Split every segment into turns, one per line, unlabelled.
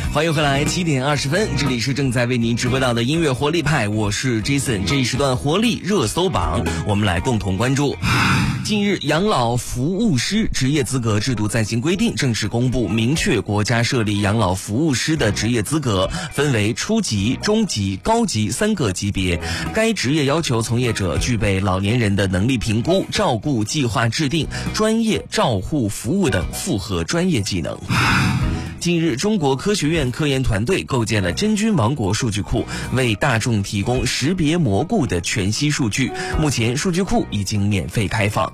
欢迎回来，7点20分，这里是正在为您直播到的音乐活力派，我是 Jason。这一时段活力热搜榜，我们来共同关注。近日，养老服务师职业资格制度暂行规定正式公布，明确国家设立养老服务师的职业资格分为初级、中级、高级3个级别。该职业要求从业者具备老年人的能力评估、照顾计划制定、专业照护服务等复合专业技能。近日，中国科学院科研团队构建了真菌王国数据库，为大众提供识别蘑菇的全息数据。目前，数据库已经免费开放。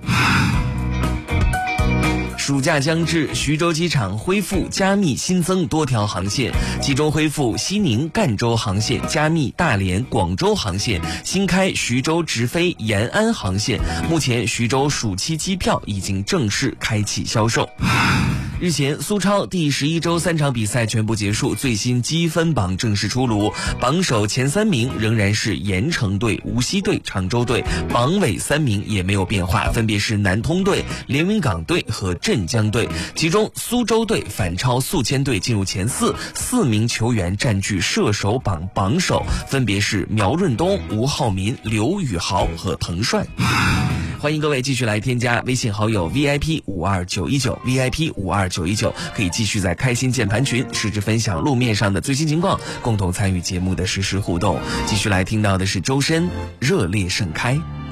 暑假将至，徐州机场恢复加密新增多条航线，其中恢复西宁赣州航线，加密大连广州航线，新开徐州直飞延安航线。目前，徐州暑期机票已经正式开启销售。日前，苏超第11周3场比赛全部结束，最新积分榜正式出炉。榜首前3名仍然是盐城队、无锡队、常州队，榜尾3名也没有变化，分别是南通队、连云港队和镇江队。其中，苏州队反超宿迁队进入前4，4名球员占据射手榜榜首，分别是苗润东、吴浩民、刘宇豪和滕帅。欢迎各位继续来添加微信好友 VIP52919 VIP52919，可以继续在开心键盘群实时分享路面上的最新情况，共同参与节目的实时互动。继续来听到的是周深热烈盛开。